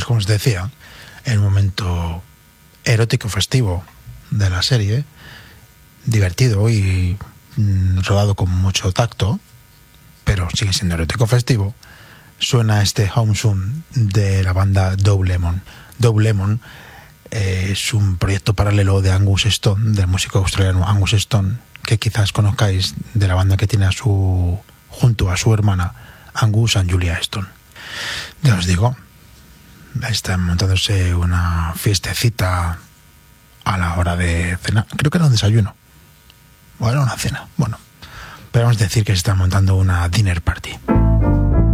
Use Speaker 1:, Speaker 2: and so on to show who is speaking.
Speaker 1: pues como os decía, el momento erótico festivo de la serie, divertido y rodado con mucho tacto, pero sigue siendo erótico festivo, suena este Home Soon de la banda Double Lemon. Double Lemon es un proyecto paralelo de Angus Stone, del músico australiano Angus Stone, que quizás conozcáis, de la banda que tiene junto a su hermana Angus and Julia Stone. Ya os digo, están montándose una fiestecita a la hora de cenar. Creo que era un desayuno o era una cena. Bueno, podemos decir que se está montando una dinner party.